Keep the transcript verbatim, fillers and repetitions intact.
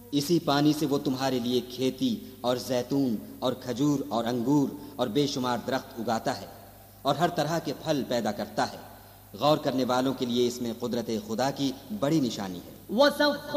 इसी पानी से वो तुम्हारे लिए खेती और जैतून और खजूर और अंगूर और बेशुमार दरख्त उगाता है और हर तरह के फल पैदा करता है। गौर करने वालों के लिए इसमें कुदरत खुदा की बड़ी निशानी है।